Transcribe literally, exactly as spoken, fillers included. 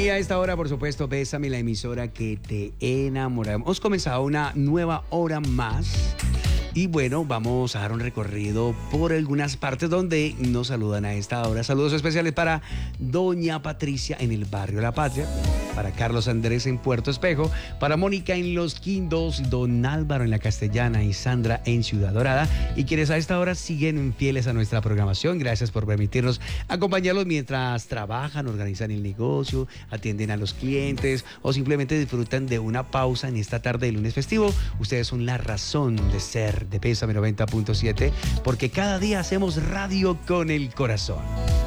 Y a esta hora, por supuesto, Bésame, la emisora que te enamora. Hemos comenzado una nueva hora más. Y bueno, vamos a dar un recorrido por algunas partes donde nos saludan a esta hora. Saludos especiales para Doña Patricia en el barrio La Patria, para Carlos Andrés en Puerto Espejo, para Mónica en Los Quindos, Don Álvaro en La Castellana y Sandra en Ciudad Dorada. Y quienes a esta hora siguen fieles a nuestra programación, gracias por permitirnos acompañarlos mientras trabajan, organizan el negocio, atienden a los clientes o simplemente disfrutan de una pausa en esta tarde de lunes festivo. Ustedes son la razón de ser de Bésame noventa punto siete, porque cada día hacemos radio con el corazón.